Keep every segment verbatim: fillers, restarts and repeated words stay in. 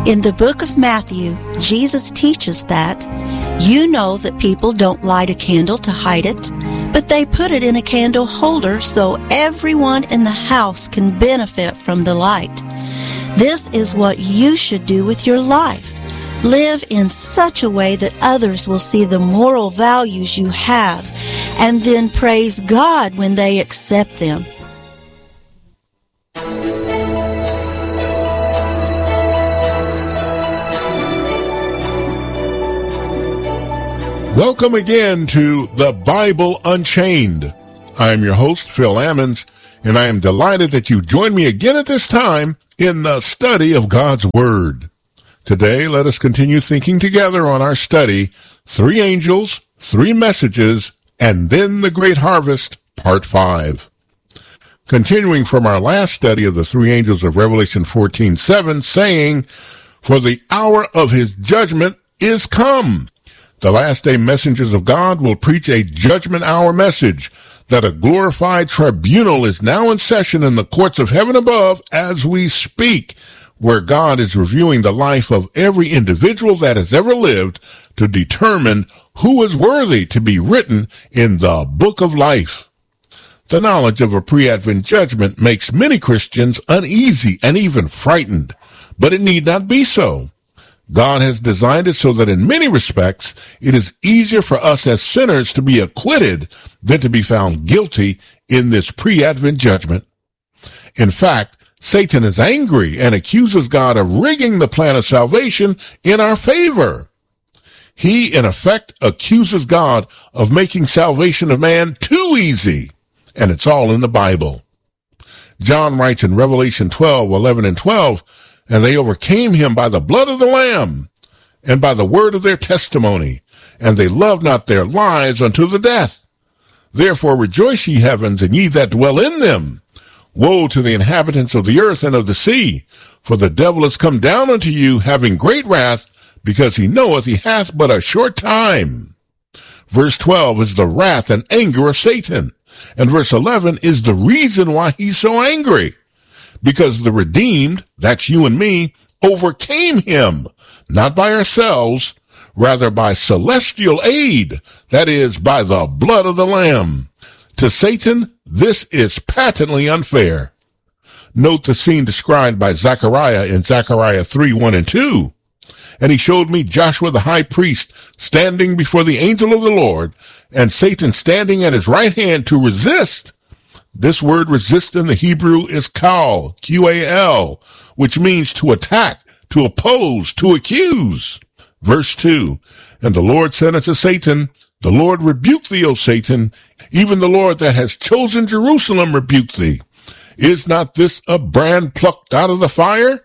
In the book of Matthew, Jesus teaches that, "You know that people don't light a candle to hide it, but they put it in a candle holder so everyone in the house can benefit from the light. This is what you should do with your life. Live in such a way that others will see the moral values you have and then praise God when they accept them." Welcome again to The Bible Unchained. I am your host, Phil Ammons, and I am delighted that you join me again at this time in the study of God's Word. Today, let us continue thinking together on our study, Three Angels, Three Messages, and Then the Great Harvest, Part five. Continuing from our last study of the three angels of Revelation fourteen seven, saying, "For the hour of his judgment is come." The last day messengers of God will preach a judgment hour message that a glorified tribunal is now in session in the courts of heaven above as we speak, where God is reviewing the life of every individual that has ever lived to determine who is worthy to be written in the book of life. The knowledge of a pre-Advent judgment makes many Christians uneasy and even frightened, but it need not be so. God has designed it so that in many respects, it is easier for us as sinners to be acquitted than to be found guilty in this pre-Advent judgment. In fact, Satan is angry and accuses God of rigging the plan of salvation in our favor. He, in effect, accuses God of making salvation of man too easy, and it's all in the Bible. John writes in Revelation twelve, eleven and twelve, "And they overcame him by the blood of the Lamb, and by the word of their testimony, and they loved not their lives unto the death. Therefore rejoice, ye heavens, and ye that dwell in them. Woe to the inhabitants of the earth and of the sea, for the devil is come down unto you, having great wrath, because he knoweth he hath but a short time." Verse twelve is the wrath and anger of Satan, and verse eleven is the reason why he's so angry. Because the redeemed, that's you and me, overcame him, not by ourselves, rather by celestial aid, that is, by the blood of the Lamb. To Satan, this is patently unfair. Note the scene described by Zechariah in Zechariah three, one and two. "And he showed me Joshua the high priest standing before the angel of the Lord, and Satan standing at his right hand to resist." This word resist in the Hebrew is kal, Q A L, which means to attack, to oppose, to accuse. Verse two, "And the Lord said unto Satan, The Lord rebuke thee, O Satan, even the Lord that has chosen Jerusalem rebuke thee. Is not this a brand plucked out of the fire?"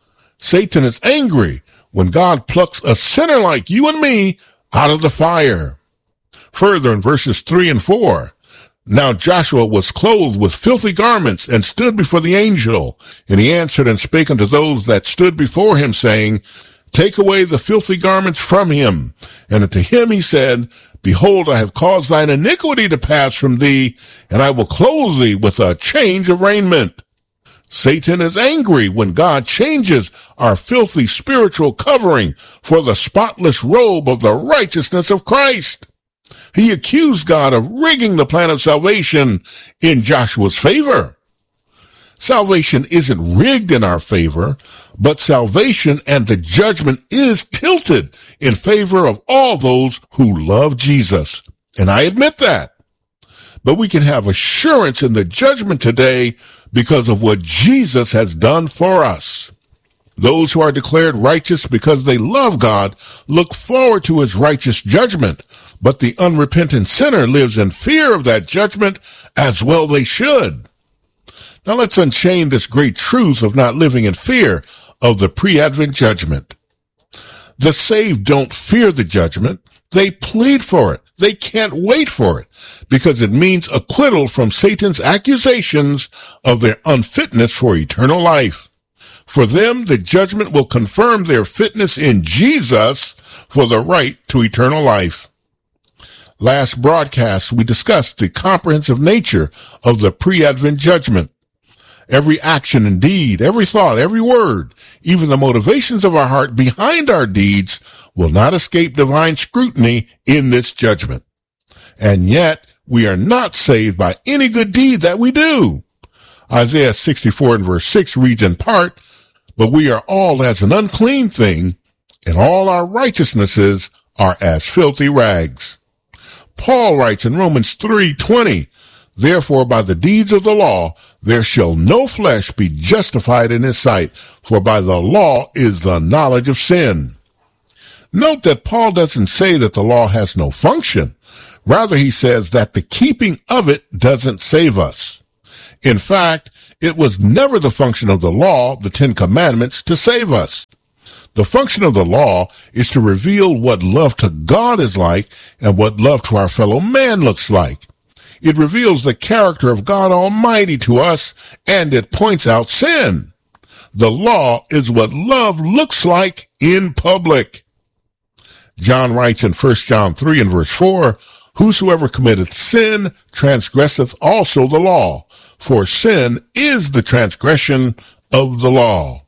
Satan is angry when God plucks a sinner like you and me out of the fire. Further, in verses three and four, "Now Joshua was clothed with filthy garments, and stood before the angel. And he answered and spake unto those that stood before him, saying, Take away the filthy garments from him. And unto him he said, Behold, I have caused thine iniquity to pass from thee, and I will clothe thee with a change of raiment." Satan is angry when God changes our filthy spiritual covering for the spotless robe of the righteousness of Christ. He accused God of rigging the plan of salvation in Joshua's favor. Salvation isn't rigged in our favor, but salvation and the judgment is tilted in favor of all those who love Jesus. And I admit that. But we can have assurance in the judgment today because of what Jesus has done for us. Those who are declared righteous because they love God look forward to his righteous judgment, but the unrepentant sinner lives in fear of that judgment, as well they should. Now let's unchain this great truth of not living in fear of the pre-Advent judgment. The saved don't fear the judgment. They plead for it. They can't wait for it because it means acquittal from Satan's accusations of their unfitness for eternal life. For them, the judgment will confirm their fitness in Jesus for the right to eternal life. Last broadcast, we discussed the comprehensive nature of the pre-Advent judgment. Every action and deed, every thought, every word, even the motivations of our heart behind our deeds will not escape divine scrutiny in this judgment. And yet, we are not saved by any good deed that we do. Isaiah sixty-four and verse six reads in part, "But we are all as an unclean thing, and all our righteousnesses are as filthy rags." Paul writes in Romans three twenty, "Therefore by the deeds of the law there shall no flesh be justified in his sight, for by the law is the knowledge of sin." Note that Paul doesn't say that the law has no function. Rather, he says that the keeping of it doesn't save us. In fact, it was never the function of the law, the Ten Commandments, to save us. The function of the law is to reveal what love to God is like and what love to our fellow man looks like. It reveals the character of God Almighty to us, and it points out sin. The law is what love looks like in public. John writes in First John three and verse four, "Whosoever committeth sin transgresseth also the law, for sin is the transgression of the law."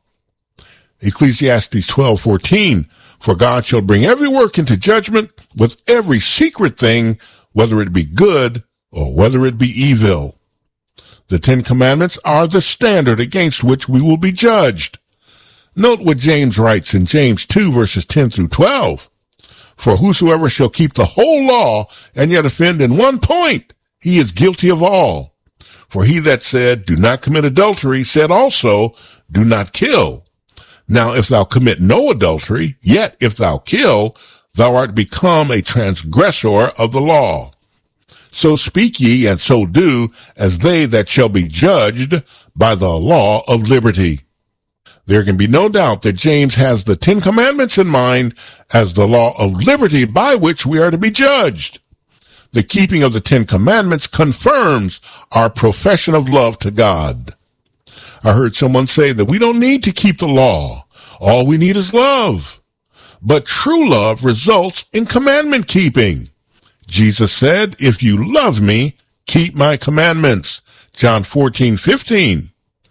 Ecclesiastes twelve fourteen, "For God shall bring every work into judgment with every secret thing, whether it be good or whether it be evil." The Ten Commandments are the standard against which we will be judged. Note what James writes in James two verses ten through twelve. "For whosoever shall keep the whole law and yet offend in one point, he is guilty of all. For he that said, 'Do not commit adultery,' said also, 'Do not kill.' Now if thou commit no adultery, yet if thou kill, thou art become a transgressor of the law. So speak ye and so do as they that shall be judged by the law of liberty." There can be no doubt that James has the Ten Commandments in mind as the law of liberty by which we are to be judged. The keeping of the Ten Commandments confirms our profession of love to God. I heard someone say that we don't need to keep the law. All we need is love. But true love results in commandment keeping. Jesus said, "If you love me, keep my commandments." John fourteen fifteen.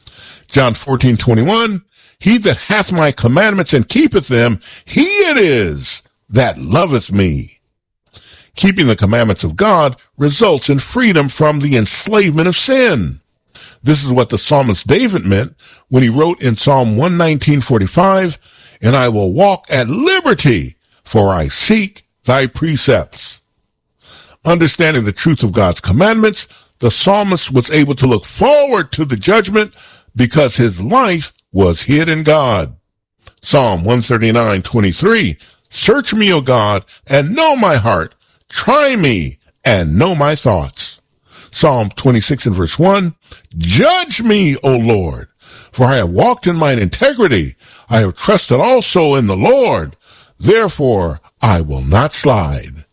John fourteen twenty-one, "He that hath my commandments and keepeth them, he it is that loveth me." Keeping the commandments of God results in freedom from the enslavement of sin. This is what the psalmist David meant when he wrote in Psalm one nineteen forty-five, "And I will walk at liberty, for I seek thy precepts." Understanding the truth of God's commandments, the psalmist was able to look forward to the judgment because his life was hid in God. Psalm one thirty-nine twenty-three, "Search me, O God, and know my heart. Try me and know my thoughts." Psalm twenty-six and verse one, "Judge me, O Lord, for I have walked in mine integrity. I have trusted also in the Lord. Therefore I will not slide."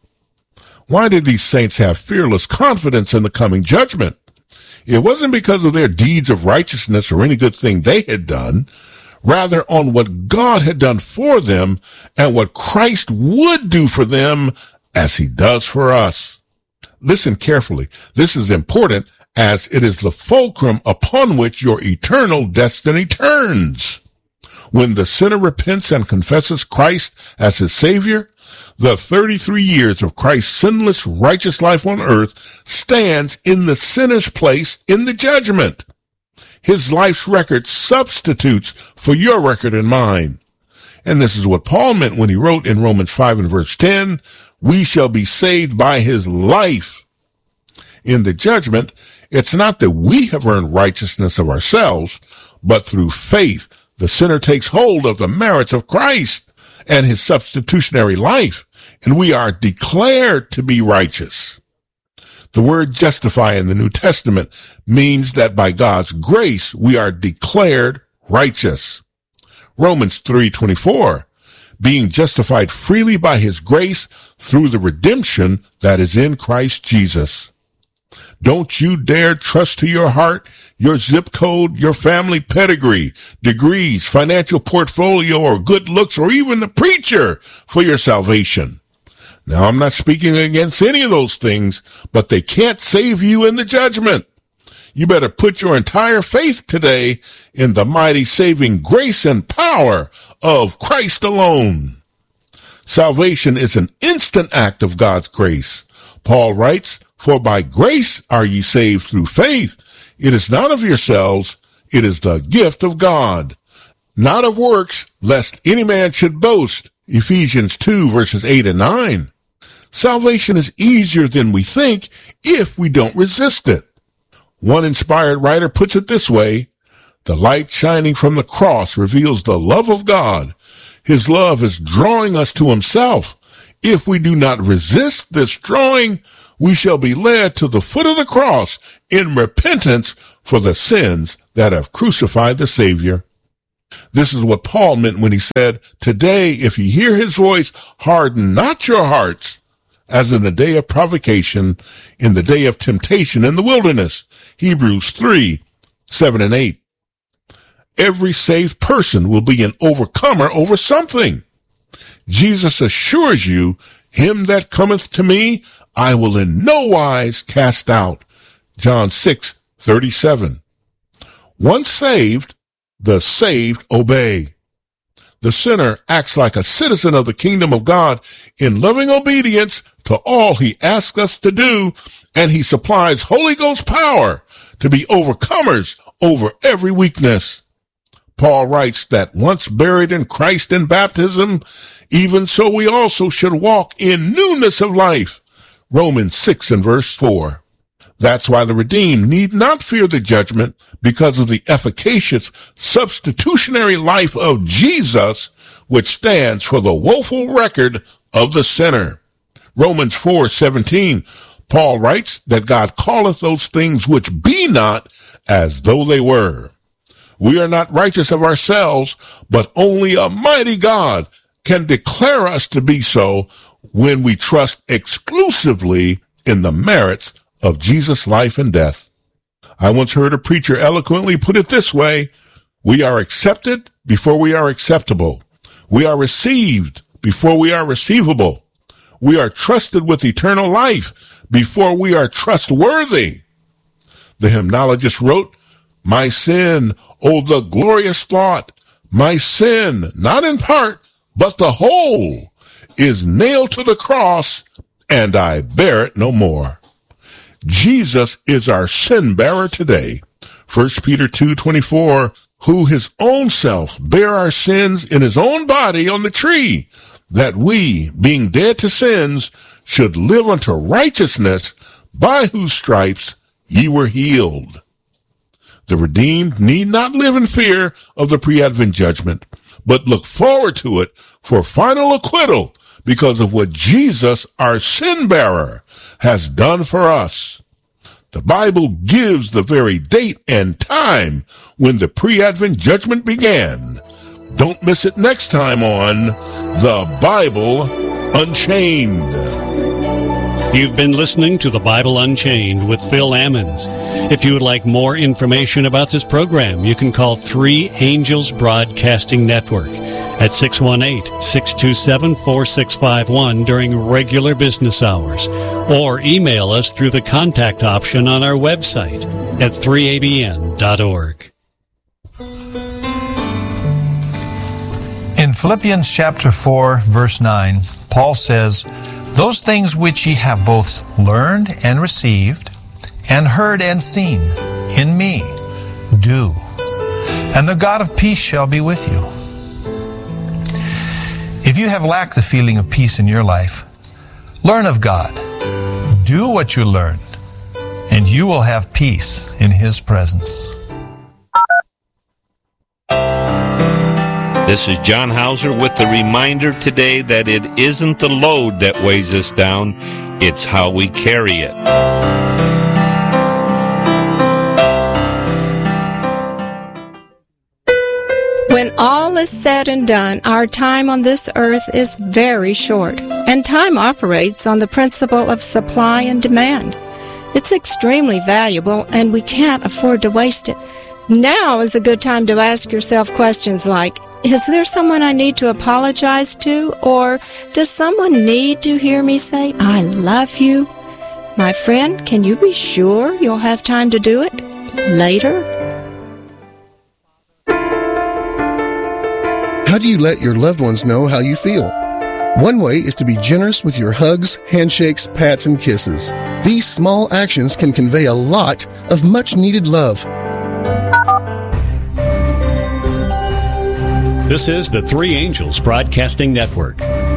Why did these saints have fearless confidence in the coming judgment? It wasn't because of their deeds of righteousness or any good thing they had done, rather on what God had done for them and what Christ would do for them as he does for us. Listen carefully. This is important as it is the fulcrum upon which your eternal destiny turns. When the sinner repents and confesses Christ as his Savior, the thirty-three years of Christ's sinless, righteous life on earth stands in the sinner's place in the judgment. His life's record substitutes for your record and mine. And this is what Paul meant when he wrote in Romans five and verse ten, "We shall be saved by his life." In the judgment, it's not that we have earned righteousness of ourselves, but through faith, the sinner takes hold of the merits of Christ and his substitutionary life, and we are declared to be righteous. The word justify in the New Testament means that by God's grace, we are declared righteous. Romans three twenty-four, "Being justified freely by his grace through the redemption that is in Christ Jesus." Don't you dare trust to your heart, your zip code, your family pedigree, degrees, financial portfolio, or good looks, or even the preacher for your salvation. Now, I'm not speaking against any of those things, but they can't save you in the judgment. You better put your entire faith today in the mighty saving grace and power of Christ alone. Salvation is an instant act of God's grace. Paul writes, "For by grace are ye saved through faith. It is not of yourselves, it is the gift of God, not of works, lest any man should boast." Ephesians two, verses eight and nine. Salvation is easier than we think if we don't resist it. One inspired writer puts it this way: "The light shining from the cross reveals the love of God. His love is drawing us to himself. If we do not resist this drawing, we shall be led to the foot of the cross in repentance for the sins that have crucified the Savior." This is what Paul meant when he said, "Today, if you hear his voice, harden not your hearts, as in the day of provocation, in the day of temptation in the wilderness." Hebrews three, seven and eight. Every saved person will be an overcomer over something. Jesus assures you, "Him that cometh to me, I will in no wise cast out." John six, thirty-seven. Once saved, the saved obey. The sinner acts like a citizen of the kingdom of God in loving obedience to all he asks us to do, and he supplies Holy Ghost power to be overcomers over every weakness. Paul writes that once buried in Christ in baptism, even so we also should walk in newness of life. Romans six and verse four. That's why the redeemed need not fear the judgment, because of the efficacious substitutionary life of Jesus, which stands for the woeful record of the sinner. Romans four seventeen. Paul writes that God calleth those things which be not as though they were. We are not righteous of ourselves, but only a mighty God can declare us to be so when we trust exclusively in the merits of Jesus' life and death. I once heard a preacher eloquently put it this way: "We are accepted before we are acceptable. We are received before we are receivable. We are trusted with eternal life before we are trustworthy." The hymnologist wrote, "My sin, oh the glorious thought, my sin, not in part, but the whole, is nailed to the cross, and I bear it no more." Jesus is our sin bearer today. First Peter two twenty-four, "Who his own self bare our sins in his own body on the tree, that we, being dead to sins, should live unto righteousness, by whose stripes ye were healed." The redeemed need not live in fear of the pre-advent judgment, but look forward to it for final acquittal because of what Jesus, our sin bearer, has done for us. The Bible gives the very date and time when the pre-advent judgment began. Don't miss it next time on The Bible Unchained. You've been listening to The Bible Unchained with Phil Ammons. If you would like more information about this program, you can call Three Angels Broadcasting Network at six one eight, six two seven, four six five one during regular business hours, or email us through the contact option on our website at three a b n dot org. In Philippians chapter four, verse nine, Paul says, "Those things which ye have both learned and received, and heard and seen in me, do, and the God of peace shall be with you." If you have lacked the feeling of peace in your life, learn of God. Do what you learned, and you will have peace in His presence. This is John Hauser with the reminder today that it isn't the load that weighs us down, it's how we carry it. When all is said and done, our time on this earth is very short, and time operates on the principle of supply and demand. It's extremely valuable, and we can't afford to waste it. Now is a good time to ask yourself questions like, is there someone I need to apologize to? Or does someone need to hear me say, I love you? My friend, can you be sure you'll have time to do it? later? How do you let your loved ones know how you feel? One way is to be generous with your hugs, handshakes, pats, and kisses. These small actions can convey a lot of much-needed love. This is the Three Angels Broadcasting Network.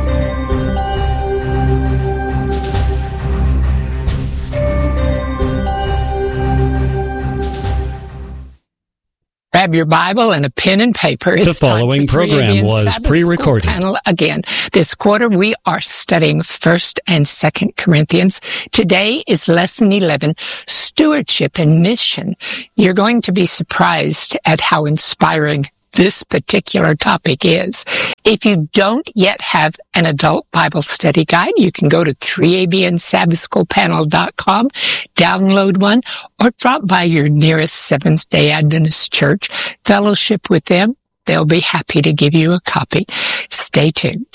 Grab your Bible and a pen and paper. It's the following program was pre-recorded. Panel again. This quarter we are studying First and Second Corinthians. Today is Lesson eleven, Stewardship and Mission. You're going to be surprised at how inspiring this particular topic is. If you don't yet have an adult Bible study guide, you can go to three A B N Sabbath School Panel dot com, download one, or drop by your nearest Seventh-day Adventist church, fellowship with them. They'll be happy to give you a copy. Stay tuned.